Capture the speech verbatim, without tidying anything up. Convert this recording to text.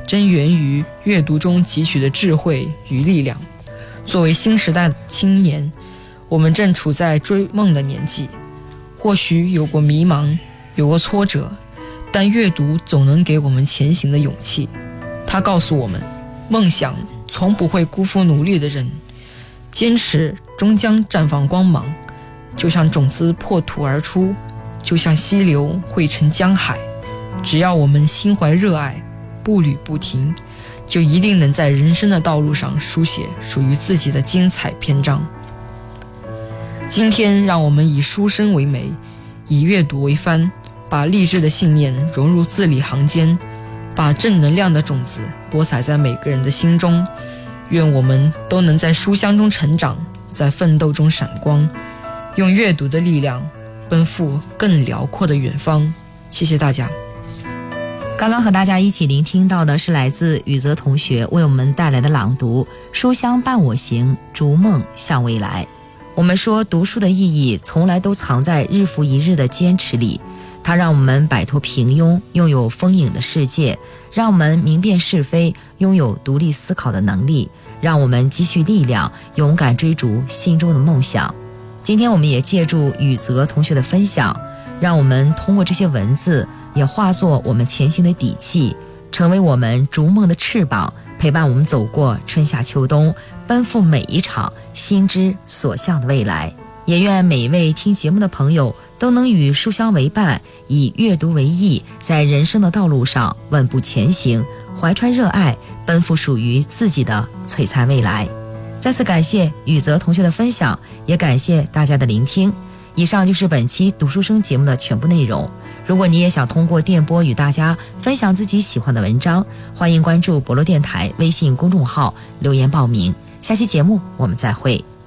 真源于阅读中汲取的智慧与力量。作为新时代的青年，我们正处在追梦的年纪，或许有过迷茫，有过挫折，但阅读总能给我们前行的勇气。它告诉我们，梦想从不会辜负努力的人，坚持终将绽放光芒。就像种子破土而出，就像溪流汇成江海，只要我们心怀热爱，步履不停，就一定能在人生的道路上书写属于自己的精彩篇章。今天让我们以书生为媒，以阅读为帆，把励志的信念融入字里行间，把正能量的种子播撒在每个人的心中。愿我们都能在书香中成长，在奋斗中闪光，用阅读的力量奔赴更辽阔的远方。谢谢大家。 刚刚和大家一起聆听到的是来自宇泽同学为我们带来的朗读《书香伴我行，逐梦向未来》。我们说读书的意义从来都藏在日复一日的坚持里，它让我们摆脱平庸，拥有丰盈的世界，让我们明辨是非，拥有独立思考的能力，让我们积蓄力量，勇敢追逐心中的梦想。今天我们也借助宇泽同学的分享，让我们通过这些文字也化作我们前行的底气，成为我们逐梦的翅膀，陪伴我们走过春夏秋冬，奔赴每一场心之所向的未来。也愿每一位听节目的朋友都能与书香为伴，以阅读为翼，在人生的道路上稳步前行，怀揣热爱，奔赴属于自己的璀璨未来。再次感谢宇泽同学的分享，也感谢大家的聆听。以上就是本期读书声节目的全部内容。如果你也想通过电波与大家分享自己喜欢的文章，欢迎关注博罗电台微信公众号留言报名。下期节目我们再会。